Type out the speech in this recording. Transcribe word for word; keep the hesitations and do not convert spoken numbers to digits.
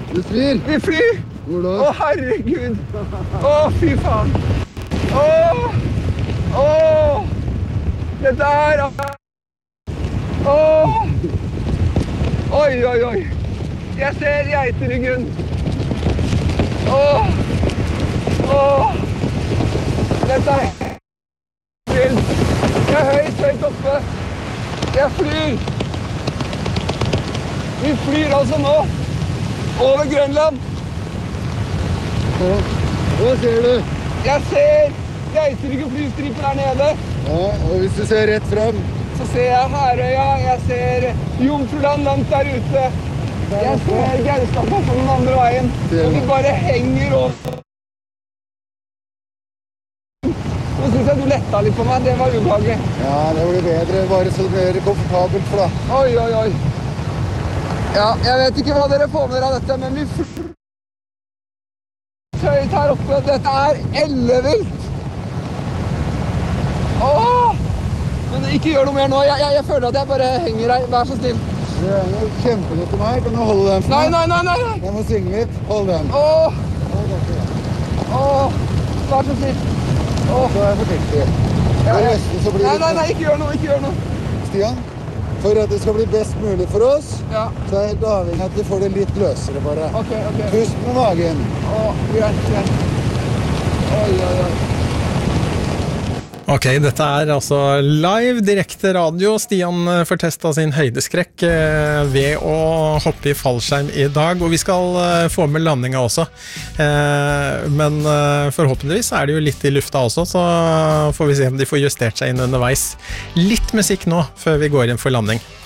Du flyr? Vi flyr! Hvor da? Å, herregud! Å, fy faen! Å! Å! Det der! Å! Oi, oi, oi! Jeg ser geiteryggen! Å! Å! Dette er vilt! Jeg er høyt, høyt oppe! Jeg flyr! Vi flyr altså nå over Grønland! Ja. Hva ser du? Jeg ser geiteryggen flystriper der nede. Ja, og hvis du ser rett frem? Så ser jeg Herøya, jeg ser Jomfruland langt der ute. Jeg ser Gaustad på den andre veien. Og vi bare henger over. Nå synes jeg du letta litt på meg, det var ubehagelig. Ja, det blir bedre, bare så det blir komfortabelt for deg. Oi, oi, oi. Ja, jeg vet ikke hva dere får med dere av dette, men vi flyr høyt her oppe. Dette er ellevilt. Åh! Men ikke gjør noe mer nå. Jeg, jeg, jeg føler at jeg bare henger her. Vær så snill. Det er jo kjempegodt til meg. Kan du holde den for Nei, meg? nei, nei, nei. nei. Jeg må synge litt. Hold den. Åh! Hold den. Åh! Vær så snill. Åh! Så er jeg forsiktig. Ja, For ja. resten så blir Nei, det... nei, nei, ikke gjør noe, ikke gjør noe. Stian, for at det skal bli best mulig for oss, Ja. så er det helt avhengig at du får det litt løsere bare. Ok, ok. Pust med magen. Åh, greit, greit. Oi, oi, oi. Ok, dette er altså live, direkte radio. Stian får testa sin høydeskrekk eh, ved å hoppe i fallskjerm i dag, og vi skal eh, få med landinga også. Eh, men eh, forhåpentligvis er det jo litt i lufta også, så får vi se om de får justert seg inn underveis. Litt musikk nå, før vi går inn for landing.